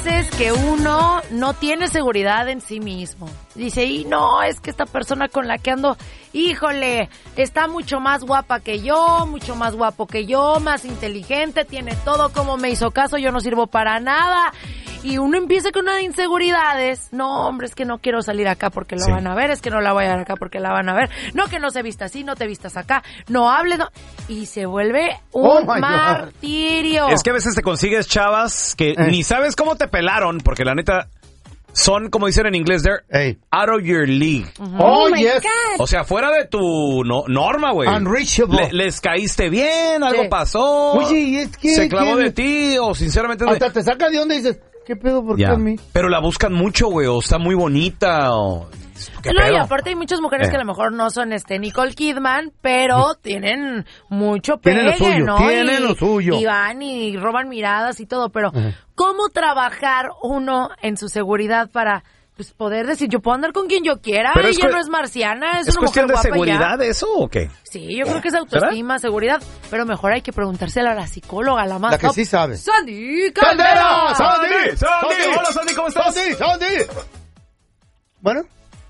veces que uno no tiene seguridad en sí mismo. Dice, y no, es que esta persona con la que ando, híjole, está mucho más guapa que yo, mucho más guapo que yo, más inteligente, tiene todo, como me hizo caso, yo no sirvo para nada. Y uno empieza con una de inseguridades. No, hombre, es que no quiero salir acá porque lo van a ver, es que no la voy a ver acá porque la van a ver. No, que no se vista así, no te vistas acá, no hables, no. Y se vuelve un martirio. Es que a veces te consigues chavas que ni sabes cómo te pelaron, porque la neta son, como dicen en inglés, they're out of your league. Oh, yes. O sea, fuera de tu norma, güey. Unreachable. Les caíste bien, algo pasó. Oye, es que... Se clavó de ti, o sinceramente... Hasta te saca de onda y dices, ¿qué pedo? ¿Por qué a mí? Pero la buscan mucho, güey, o está muy bonita, o... ¿Qué no, pedo? y aparte hay muchas mujeres que a lo mejor no son Nicole Kidman, pero tienen mucho pegue, ¿no? Tienen lo suyo. Y van y roban miradas y todo, pero ¿cómo trabajar uno en su seguridad para pues poder decir, yo puedo andar con quien yo quiera, pero ella no es marciana, es una cuestión mujer de guapa seguridad ya. eso o qué? Sí, yo creo que es autoestima, seguridad, pero mejor hay que preguntársela a la psicóloga, la más la que top. sí sabe. ¡Sandy Caldera! ¡Sandy! Hola, Sandy, ¿cómo estás? ¡Sandy! Bueno.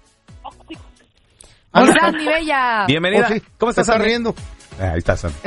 Sandy, bella. Bienvenida. ¿Cómo estás, Sandy? Sandy? Riendo. Ahí está, Sandy.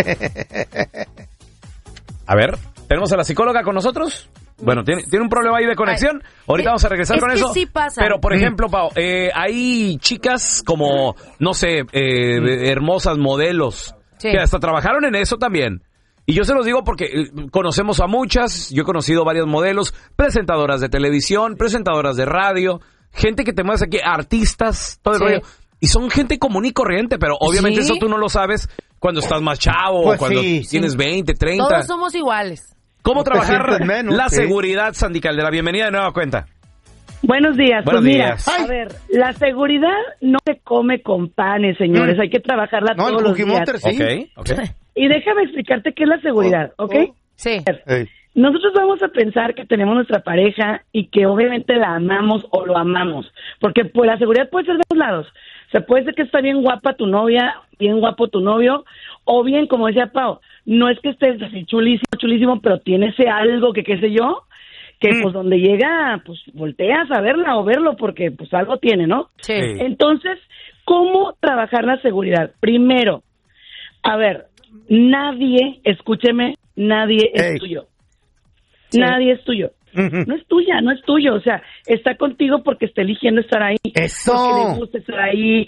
A ver, ¿tenemos a la psicóloga con nosotros? Bueno, tiene un problema ahí de conexión. Ahorita vamos a regresar con eso. Sí pasa. Pero, por ejemplo, Pau, hay chicas como, no sé, hermosas modelos, que hasta trabajaron en eso también. Y yo se los digo porque conocemos a muchas, yo he conocido varios modelos, presentadoras de televisión, presentadoras de radio, gente que te mueves aquí, artistas, todo el rollo. Y son gente común y corriente, pero obviamente eso tú no lo sabes cuando estás más chavo, pues cuando tienes 20, 30. Todos somos iguales. ¿Cómo trabajar menos, la seguridad, Sandy Caldera? Bienvenida de nueva cuenta. Buenos días. Buenos pues días. Mira, a ver, la seguridad no se come con panes, señores. Hay que trabajarla todos los días. Monster, sí. Okay. Y déjame explicarte qué es la seguridad, ¿ok? Sí. Nosotros vamos a pensar que tenemos nuestra pareja y que obviamente la amamos o lo amamos. Porque pues la seguridad puede ser de dos lados. O sea, puede ser que está bien guapa tu novia, bien guapo tu novio, o bien, como decía Pau, no es que estés así chulísimo, pero tiene ese algo que qué sé yo, que pues donde llega, pues volteas a verla o verlo porque pues algo tiene, ¿no? Sí. Entonces, ¿cómo trabajar la seguridad? Primero, a ver, nadie, escúcheme, nadie es tuyo. Sí. Nadie es tuyo. No es tuya, no es tuyo, o sea, está contigo porque está eligiendo estar ahí. Eso. Porque le gusta estar ahí,